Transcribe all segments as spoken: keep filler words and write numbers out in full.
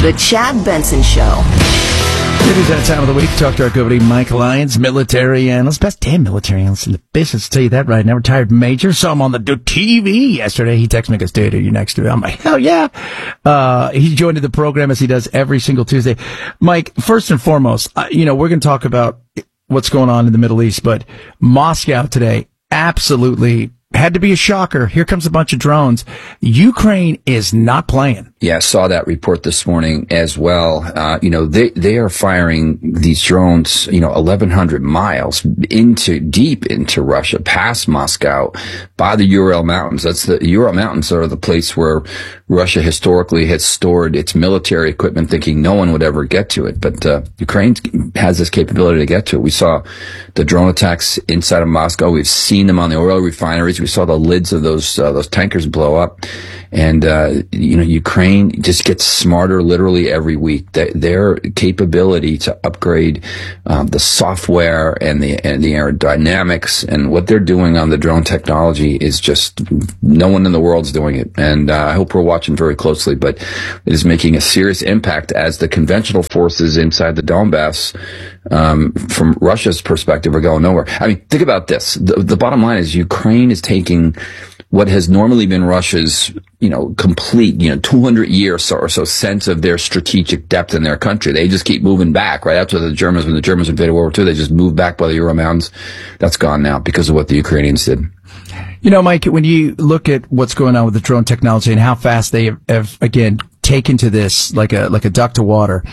The Chad Benson Show. It is that time of the week to talk to our good buddy Mike Lyons, military analyst, best damn military analyst in the business. Tell you that right now, retired major. Saw him on the T V yesterday. He texted me, goes, dude, are you next to me? I'm like, hell yeah. Uh, he joined the program as he does every single Tuesday. Mike, first and foremost, uh, you know, we're going to talk about what's going on in the Middle East, but Moscow today absolutely had to be a shocker. Here comes a bunch of drones. Ukraine is not playing. Yeah, I saw that report this morning as well. Uh, you know, they, they are firing these drones, you know, eleven hundred miles into, deep into Russia, past Moscow, by the Ural Mountains. That's the Ural Mountains are the place where Russia historically has stored its military equipment, thinking no one would ever get to it. But, uh, Ukraine has this capability to get to it. We saw the drone attacks inside of Moscow. We've seen them on the oil refineries. We saw the lids of those, uh, those tankers blow up. And, uh, you know, Ukraine just gets smarter literally every week. Their, their capability to upgrade, um, the software and the, and the aerodynamics and what they're doing on the drone technology is just, no one in the world's doing it. And, uh, I hope we're watching very closely, but it is making a serious impact as the conventional forces inside the Donbass, um, from Russia's perspective are going nowhere. I mean, think about this. The, the bottom line is Ukraine is taking what has normally been Russia's, you know, complete, you know, two hundred years or so sense of their strategic depth in their country. They just keep moving back, right? After the Germans, when the Germans invaded World War Two, they just moved back by the Ural Mountains. That's gone now because of what the Ukrainians did. You know, Mike, when you look at what's going on with the drone technology and how fast they have, have again, taken to this like a, like a duck to water,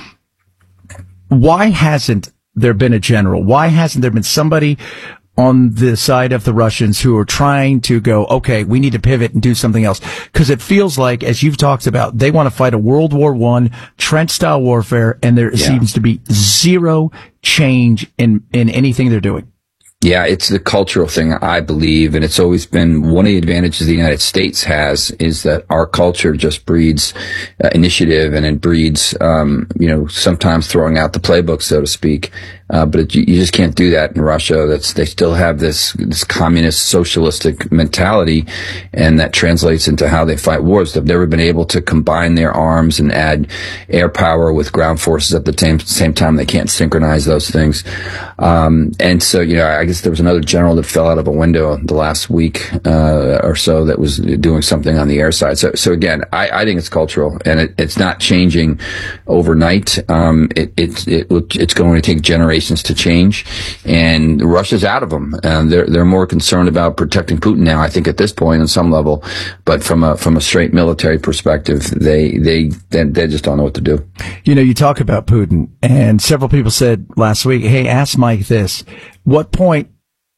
why hasn't there been a general? Why hasn't there been somebody on the side of the Russians who are trying to go, okay, we need to pivot and do something else? Because it feels like, as you've talked about, they want to fight a World War One trench-style warfare, and there yeah. seems to be zero change in, in anything they're doing. Yeah, it's the cultural thing, I believe, and it's always been one of the advantages the United States has is that our culture just breeds uh, initiative, and it breeds, um, you know, sometimes throwing out the playbook, so to speak. Uh, but it, you just can't do that in Russia. That's, they still have this, this communist socialistic mentality, and that translates into how they fight wars. They've never been able to combine their arms and add air power with ground forces at the same, same time. They can't synchronize those things. Um, and so, you know, I guess there was another general that fell out of a window the last week, uh, or so that was doing something on the air side. So, so again, I, I think it's cultural, and it, it's not changing overnight. Um, it, it, it, it's going to take generations to change, and Russia's out of them. And they're they're more concerned about protecting Putin now, I think, at this point on some level. But from a from a straight military perspective, they they they, they just don't know what to do. You know, you talk about Putin, and several people said last week, "Hey, ask Mike this: what point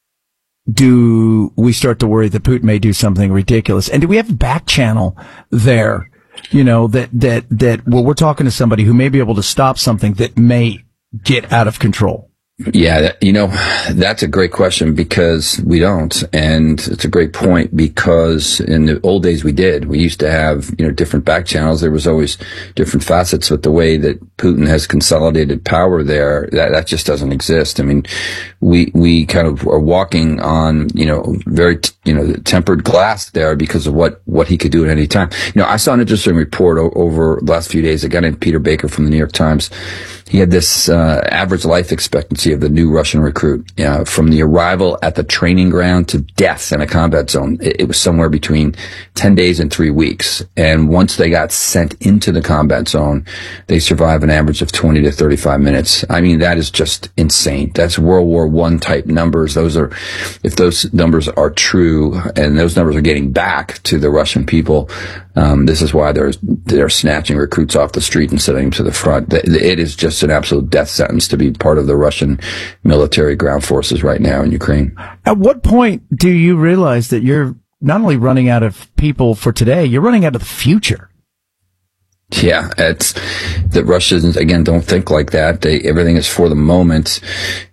do we start to worry that Putin may do something ridiculous? And do we have a back channel there? You know, that that that well, we're talking to somebody who may be able to stop something that may get out of control." Yeah, that, you know, that's a great question because we don't. And it's a great point because in the old days we did. We used to have, you know, different back channels. There was always different facets, but the way that Putin has consolidated power there, that, that just doesn't exist. I mean, we, we kind of are walking on, you know, very, t- you know, tempered glass there because of what, what he could do at any time. You know, I saw an interesting report o- over the last few days. A guy named Peter Baker from the New York Times. He had this, uh, average life expectancy of the new Russian recruit, uh, from the arrival at the training ground to death in a combat zone. It, it was somewhere between ten days and three weeks. And once they got sent into the combat zone, they survive an average of twenty to thirty-five minutes. I mean, that is just insane. That's World War One type numbers. Those are, if those numbers are true, and those numbers are getting back to the Russian people, um, this is why they're, they're snatching recruits off the street and sending them to the front. It is just an absolute death sentence to be part of the Russian military ground forces right now in Ukraine. At what point do you realize that you're not only running out of people for today, you're running out of the future? Yeah, it's the Russians, again, don't think like that. They, everything is for the moment.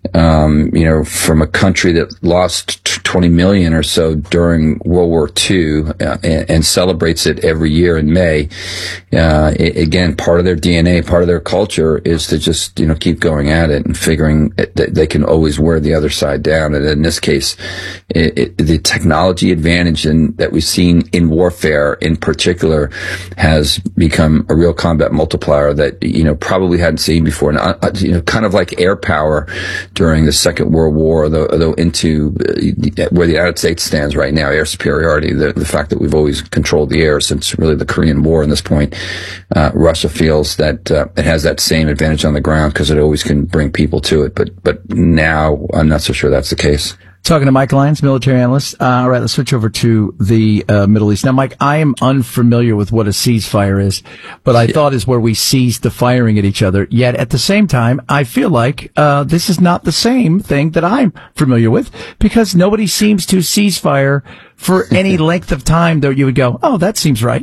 um, you know, from a country that lost twenty million or so during World War Two, uh, and, and celebrates it every year in May. Uh, it, again, part of their D N A, part of their culture is to just, you know, keep going at it and figuring that they can always wear the other side down. And in this case, it, it, the technology advantage in, that we've seen in warfare in particular has become a real combat multiplier that, you know, probably hadn't seen before. And, uh, you know, kind of like air power during the Second World War, though, though into uh, where the United States stands right now, air superiority, the, the fact that we've always controlled the air since really the Korean War. In this point, uh, Russia feels that uh, it has that same advantage on the ground because it always can bring people to it. But but now I'm not so sure that's the case. Talking to Mike Lyons, military analyst. Uh, all right, let's switch over to the uh, Middle East. Now, Mike, I am unfamiliar with what a ceasefire is, but I yeah. thought is where we cease the firing at each other. Yet, at the same time, I feel like uh, this is not the same thing that I'm familiar with because nobody seems to ceasefire for any length of time that you would go, oh, that seems right.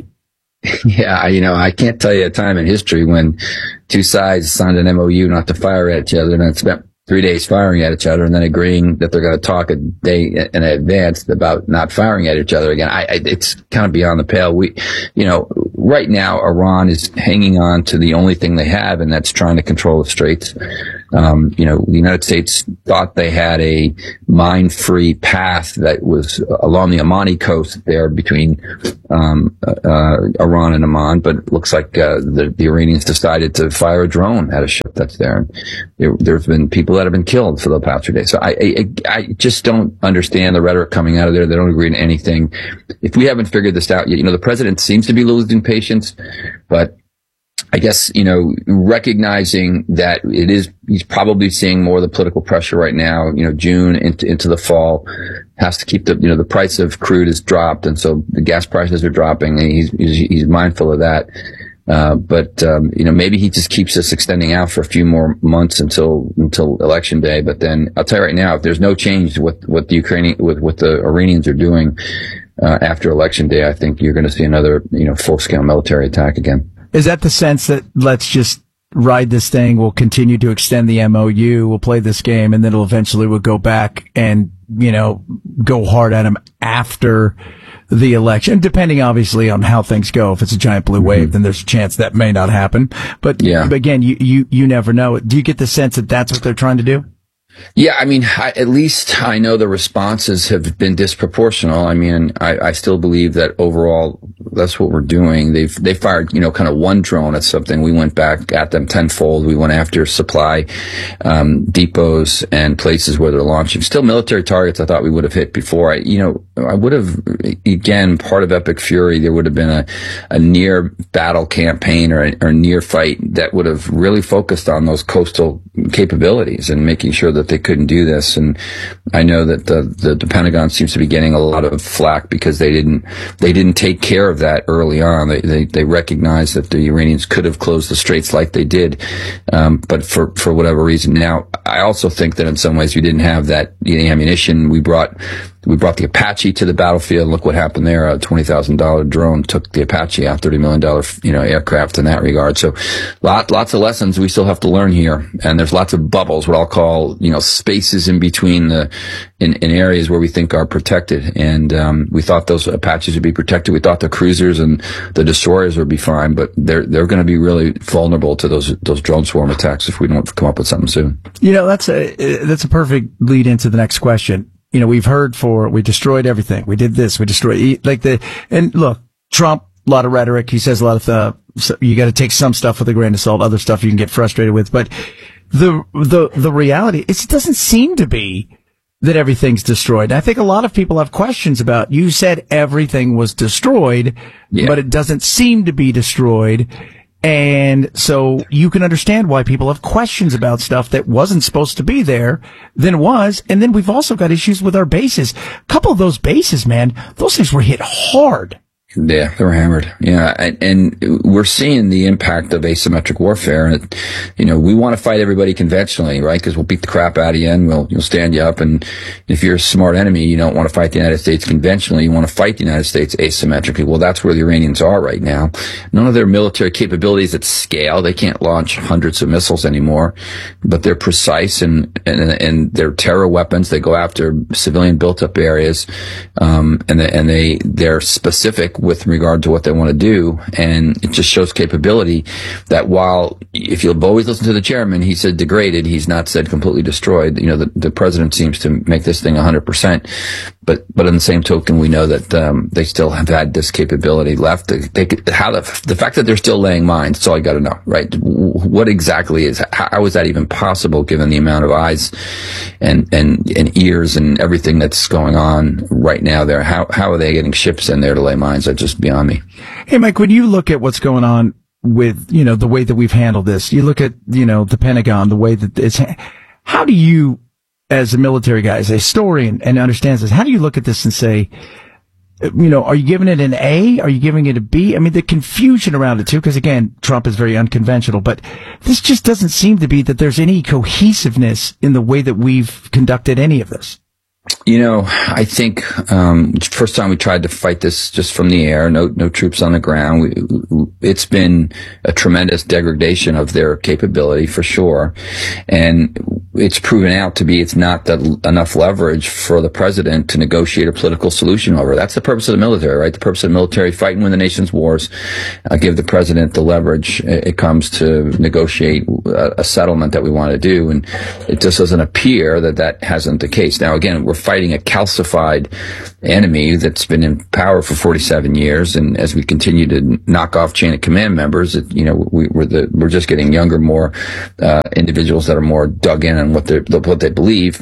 Yeah, you know, I can't tell you a time in history when two sides signed an M O U not to fire at each other and then spent three days firing at each other and then agreeing that they're going to talk a day in advance about not firing at each other again. I, I, it's kind of beyond the pale. We, you know, right now Iran is hanging on to the only thing they have, and that's trying to control the Straits. Um, you know, the United States thought they had a mine-free path that was along the Omani coast there between um, uh, Iran and Oman, but it looks like uh, the, the Iranians decided to fire a drone at a ship that's there. there there's been people that have been killed for the past few days. So I, I, I just don't understand the rhetoric coming out of there. They don't agree to anything. If we haven't figured this out yet, you know, the president seems to be losing patience, but I guess, you know, recognizing that it is, he's probably seeing more of the political pressure right now, you know, June into, into the fall, has to keep the, you know, the price of crude has dropped. And so the gas prices are dropping and he's, he's, he's mindful of that. Uh, but, um, you know, maybe he just keeps this extending out for a few more months until, until election day. But then I'll tell you right now, if there's no change with what the Ukrainian, with what the Iranians are doing, uh, after election day, I think you're going to see another, you know, full scale military attack again. Is that the sense that let's just ride this thing, we'll continue to extend the M O U, we'll play this game, and then it'll eventually we'll go back and, you know, go hard at them after the election, depending obviously on how things go. If it's a giant blue wave, mm-hmm. then there's a chance that may not happen. But yeah. again, you, you, you never know. Do you get the sense that that's what they're trying to do? Yeah, I mean, I, at least I know the responses have been disproportional. I mean, I, I still believe that overall that's what we're doing. They've they fired, you know, kind of one drone at something. We went back at them tenfold. We went after supply um, depots and places where they're launching. Still military targets I thought we would have hit before. I, you know, I would have, again, part of Epic Fury, there would have been a, a near battle campaign or a, or near fight that would have really focused on those coastal capabilities and making sure that they couldn't do this. And I know that the, the, the Pentagon seems to be getting a lot of flack because they didn't, they didn't take care of that early on. They, they, they recognized that the Iranians could have closed the straits like they did. Um, but for, for whatever reason. Now, I also think that in some ways we didn't have that the ammunition. We brought, we brought the Apache to the battlefield. Look what happened there. A twenty thousand dollars drone took the Apache out, thirty million dollars, you know, aircraft in that regard. So lot, lots of lessons we still have to learn here. And there's lots of bubbles, what I'll call, you know, spaces in between the, in, in areas where we think are protected. And, um, we thought those Apaches would be protected. We thought the cruisers and the destroyers would be fine, but they're, they're going to be really vulnerable to those, those drone swarm attacks if we don't come up with something soon. You know, that's a, that's a perfect lead into the next question. You know, we've heard for, we destroyed everything. We did this, we destroyed, like the, and look, Trump, a lot of rhetoric. He says a lot of the, so you got to take some stuff with a grain of salt, other stuff you can get frustrated with. But the, the, the reality, it doesn't seem to be that everything's destroyed. I think a lot of people have questions about, you said everything was destroyed, yeah. but it doesn't seem to be destroyed. And so you can understand why people have questions about stuff that wasn't supposed to be there, then was. And then we've also got issues with our bases. A couple of those bases, man, those things were hit hard. Yeah, they were hammered. Yeah, and, and we're seeing the impact of asymmetric warfare. And, you know, we want to fight everybody conventionally, right? Because we'll beat the crap out of you and we'll, we'll stand you up. And if you're a smart enemy, you don't want to fight the United States conventionally. You want to fight the United States asymmetrically. Well, that's where the Iranians are right now. None of their military capabilities at scale. They can't launch hundreds of missiles anymore, but they're precise and, and, and they're terror weapons. They go after civilian built up areas. Um, and they, and they, they're specific with regard to what they want to do. And it just shows capability that while, if you'll always listen to the chairman, he said degraded, he's not said completely destroyed. You know, the, the president seems to make this thing one hundred percent. But, but on the same token, we know that, um, they still have had this capability left. They, they, how the, the fact that they're still laying mines, that's all you got to know, right? What exactly is, how is that even possible given the amount of eyes and, and, and ears and everything that's going on right now there? How, how are they getting ships in there to lay mines? That's just beyond me. Hey, Mike, when you look at what's going on with, you know, the way that we've handled this, you look at, you know, the Pentagon, the way that it's, how do you, as a military guy, as a historian and understands this, how do you look at this and say, you know, are you giving it an A? Are you giving it a B? I mean, the confusion around it too, because again, Trump is very unconventional, but this just doesn't seem to be that there's any cohesiveness in the way that we've conducted any of this. You know, I think um first time we tried to fight this just from the air, no no troops on the ground. We, it's been a tremendous degradation of their capability for sure, and it's proven out to be it's not that enough leverage for the president to negotiate a political solution over. That's the purpose of the military, right? The purpose of the military: fight and win the nation's wars. Uh, give the president the leverage it comes to negotiate a, a settlement that we want to do, and it just doesn't appear that that hasn't the case. Now, again, we're fighting a calcified enemy that's been in power for forty-seven years, and as we continue to knock off chain of command members, it, you know, we, we're the we're just getting younger, more uh, individuals that are more dug in on what they what they believe.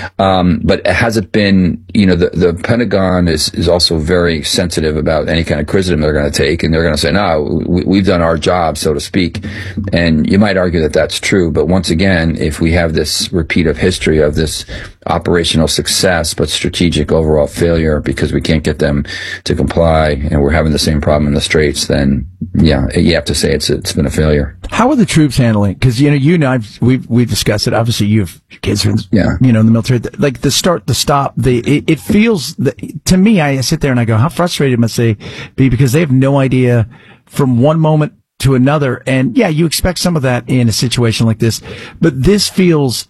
Um, but has it been? You know, the the Pentagon is is also very sensitive about any kind of criticism they're going to take, and they're going to say, "No, we, we've done our job, so to speak." And you might argue that that's true, but once again, if we have this repeat of history of this operational success but strategic overall failure because we can't get them to comply, and we're having the same problem in the Straits, then yeah, you have to say it's it's been a failure. How are the troops handling? Because you know, you and I've we've we've discussed it. Obviously, you have kids in, yeah. you know, in the military. Like the start, the stop, the it, it feels the, to me. I sit there and I go, how frustrated must they be because they have no idea from one moment to another. And yeah, you expect some of that in a situation like this, but this feels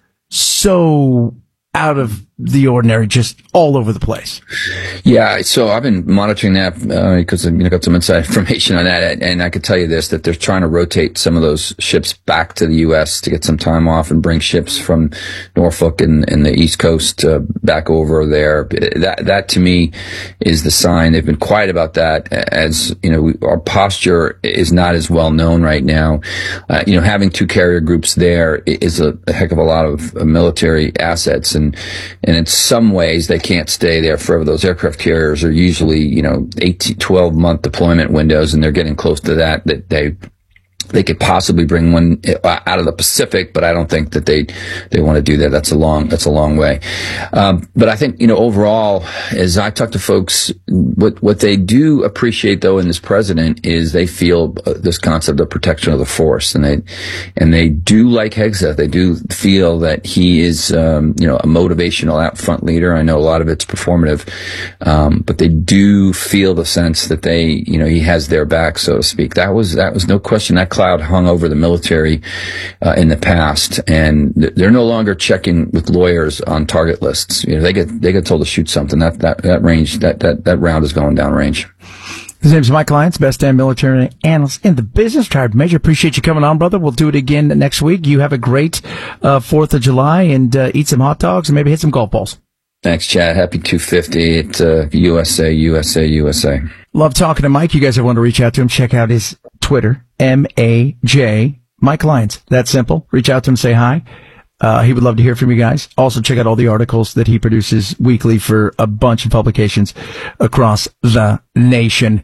so out of the ordinary, just all over the place. Yeah, so I've been monitoring that uh, because I got some inside information on that, and I could tell you this, that they're trying to rotate some of those ships back to the U S to get some time off and bring ships from Norfolk and, and the East Coast uh, back over there. That, that to me is the sign. They've been quiet about that, as, you know, we, our posture is not as well known right now. Uh, you know, having two carrier groups there is a, a heck of a lot of uh, military assets, and And in some ways, they can't stay there forever. Those aircraft carriers are usually, you know, eighteen, twelve month deployment windows, and they're getting close to that, that they, they could possibly bring one out of the Pacific, but I don't think that they, they want to do that. That's a long, that's a long way. Um, but I think, you know, overall, as I talk to folks, what, what they do appreciate though in this president is they feel uh, this concept of protection of the force, and they, and they do like Hegseth. They do feel that he is, um, you know, a motivational out front leader. I know a lot of it's performative, um, but they do feel the sense that they, you know, he has their back, so to speak. That was, that was no question. That cloud hung over the military uh, in the past, and they're no longer checking with lawyers on target lists. You know, they get they get told to shoot something. That that that range that that that round is going down range. His name's Mike Lyons, best damn military analyst in the business. Tribe Major, appreciate you coming on, brother. We'll do it again next week. You have a great uh, Fourth of July, and uh, eat some hot dogs and maybe hit some golf balls. Thanks, Chad. Happy two fifty at uh, U S A, U S A, U S A. Love talking to Mike. You guys ever want to reach out to him, check out his Twitter, M A J, Mike Lyons. That's simple. Reach out to him, say hi. Uh, he would love to hear from you guys. Also, check out all the articles that he produces weekly for a bunch of publications across the nation.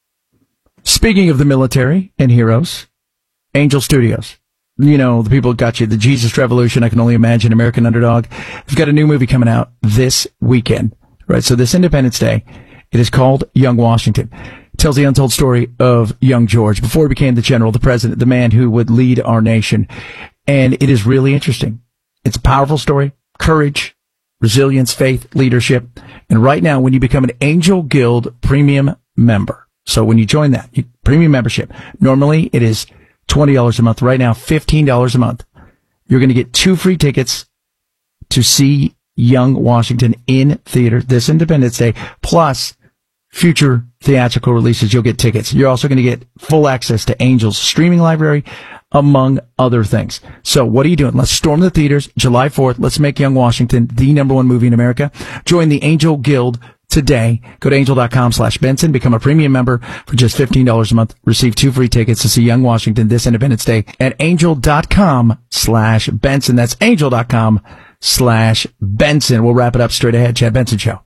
Speaking of the military and heroes, Angel Studios. You know, the people that got you, the Jesus Revolution, I Can Only Imagine, American Underdog. They've got a new movie coming out this weekend, right? So this Independence Day, it is called Young Washington. tells the untold story of young George before he became the general, the president, the man who would lead our nation. And it is really interesting. It's a powerful story, courage, resilience, faith, leadership. And right now, when you become an Angel Guild premium member, so when you join that, you, premium membership, normally it is twenty dollars a month. Right now, fifteen dollars a month. You're going to get two free tickets to see Young Washington in theater this Independence Day, plus future theatrical releases. You'll get tickets. You're also going to get full access to Angel's streaming library, among other things. So what are you doing? Let's storm the theaters July fourth. Let's make Young Washington the number one movie in America. Join the Angel Guild today. Go to angel.com slash Benson. Become a premium member for just fifteen dollars a month. Receive two free tickets to see Young Washington this Independence Day at angel.com slash Benson. That's angel.com slash Benson. We'll wrap it up straight ahead. Chad Benson Show.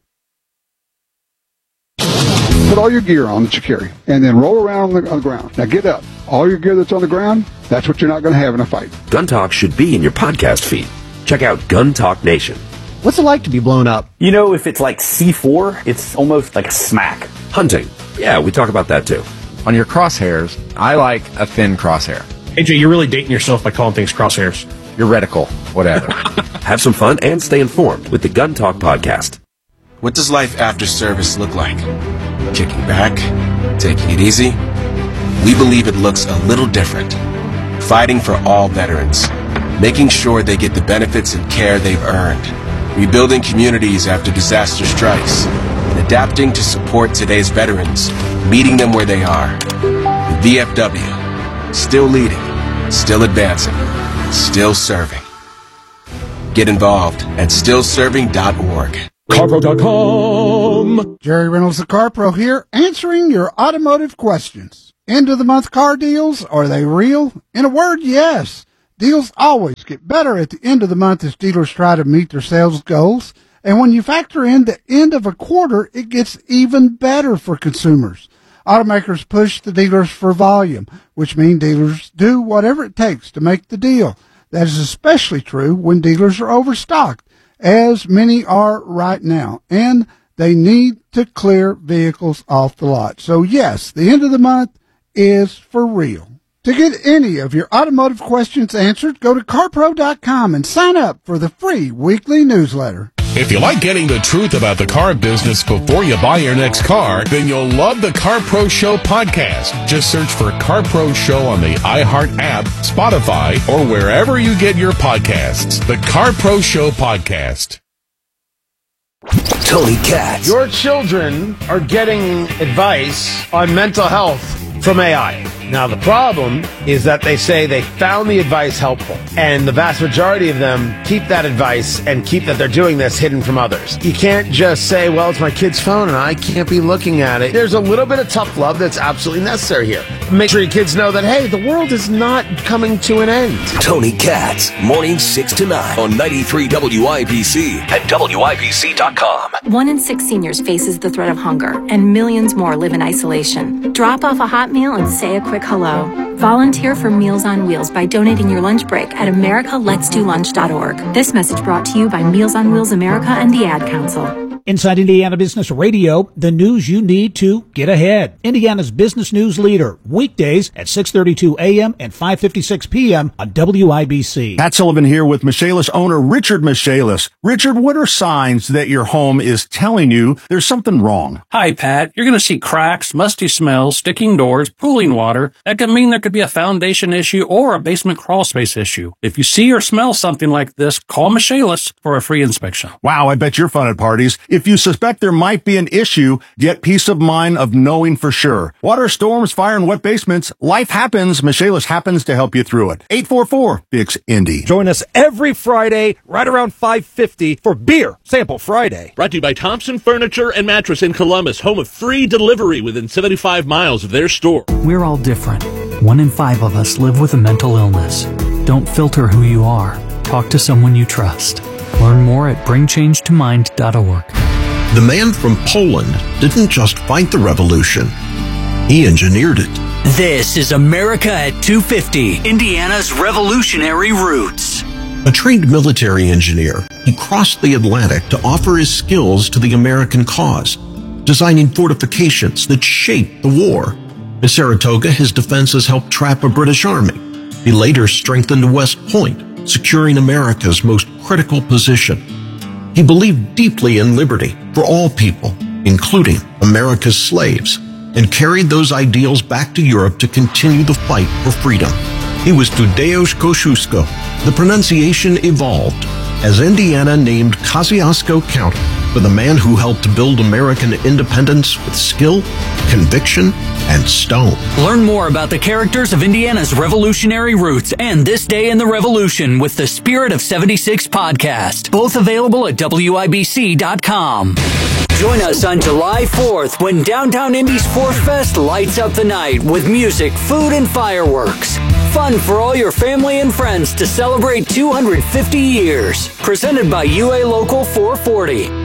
Put all your gear on that you carry, and then roll around on the, on the ground. Now get up. All your gear that's on the ground, that's what you're not going to have in a fight. Gun Talk should be in your podcast feed. Check out Gun Talk Nation. What's it like to be blown up? You know, if it's like C four, it's almost like a smack. Hunting. Yeah, we talk about that too. On your crosshairs, I like a thin crosshair. A J, you're really dating yourself by calling things crosshairs. Your reticle, whatever. Have some fun and stay informed with the Gun Talk podcast. What does life after service look like? Kicking back? Taking it easy? We believe it looks a little different. Fighting for all veterans. Making sure they get the benefits and care they've earned. Rebuilding communities after disaster strikes. And adapting to support today's veterans. Meeting them where they are. The V F W. Still leading. Still advancing. Still serving. Get involved at still serving dot org. CarPro dot com. Jerry Reynolds, the CarPro here, answering your automotive questions. End of the month car deals, are they real? In a word, yes. Deals always get better at the end of the month as dealers try to meet their sales goals. And when you factor in the end of a quarter, it gets even better for consumers. Automakers push the dealers for volume, which means dealers do whatever it takes to make the deal. That is especially true when dealers are overstocked, as many are right now, and they need to clear vehicles off the lot. So yes, the end of the month is for real. To get any of your automotive questions answered, go to CarPro dot com and sign up for the free weekly newsletter. If you like getting the truth about the car business before you buy your next car, then you'll love the CarPro Show podcast. Just search for CarPro Show on the iHeart app, Spotify, or wherever you get your podcasts. The CarPro Show podcast. Tony Katz. Your children are getting advice on mental health from A I. Now, the problem is that they say they found the advice helpful, and the vast majority of them keep that advice and keep that they're doing this hidden from others. You can't just say, well, it's my kid's phone and I can't be looking at it. There's a little bit of tough love that's absolutely necessary here. Make sure your kids know that, hey, the world is not coming to an end. Tony Katz, mornings six to nine on ninety-three W I B C at W I B C dot com. One in six seniors faces the threat of hunger, and millions more live in isolation. Drop off a hot meal and say a quick hello. Volunteer for Meals on Wheels by donating your lunch break at america lets do lunch dot org. This message brought to you by Meals on Wheels America and the Ad Council. Inside Indiana Business Radio, the news you need to get ahead. Indiana's business news leader, weekdays at six thirty-two a.m. and five fifty-six p.m. on W I B C. Pat Sullivan here with Michaelis owner Richard Michaelis. Richard, what are signs that your home is telling you there's something wrong? Hi, Pat. You're going to see cracks, musty smells, sticking doors, pooling water. That could mean there could be a foundation issue or a basement crawl space issue. If you see or smell something like this, call Michaelis for a free inspection. Wow, I bet you're fun at parties. If you suspect there might be an issue, get peace of mind of knowing for sure. Water, storms, fire, and wet basements, life happens. Michaelis happens to help you through it. eight four four, fix Indy. Join us every Friday right around five fifty for Beer Sample Friday. Brought to you by Thompson Furniture and Mattress in Columbus, home of free delivery within seventy-five miles of their store. We're all different. One in five of us live with a mental illness. Don't filter who you are. Talk to someone you trust. Learn more at bring change to mind dot org. The man from Poland didn't just fight the revolution, he engineered it. This is America at two fifty, Indiana's revolutionary roots. A trained military engineer, he crossed the Atlantic to offer his skills to the American cause. designing fortifications that shaped the war. At Saratoga, his defenses helped trap a British army. He later strengthened West Point, securing America's most critical position. He believed deeply in liberty for all people, including America's slaves, and carried those ideals back to Europe to continue the fight for freedom. He was Tadeusz Kosciuszko. The pronunciation evolved as Indiana named Kosciuszko County for the man who helped build American independence with skill, conviction, and stone. Learn more about the characters of Indiana's revolutionary roots and This Day in the Revolution with the Spirit of seventy-six podcast, both available at W I B C dot com. Join us on July fourth when Downtown Indy's Four Fest lights up the night with music, food, and fireworks. Fun for all your family and friends to celebrate two hundred fifty years. Presented by U A Local four forty.